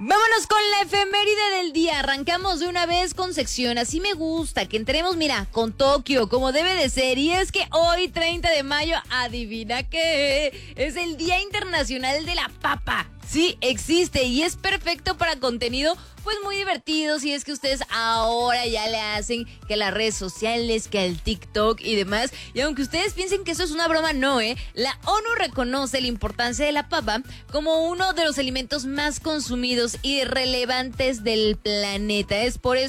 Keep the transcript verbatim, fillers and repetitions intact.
Vámonos con la efeméride del día. Arrancamos de una vez con sección. Así me gusta, que entremos, mira, con Tokio, como debe de ser. Y es que hoy, treinta de mayo, adivina qué, es el Día Internacional de la Papa. Sí, existe y es perfecto para contenido pues muy divertido, si es que ustedes ahora ya le hacen que las redes sociales, que el TikTok y demás. Y aunque ustedes piensen que eso es una broma, no, ¿eh? La ONU reconoce la importancia de la papa como uno de los alimentos más consumidos y relevantes del planeta. Es por eso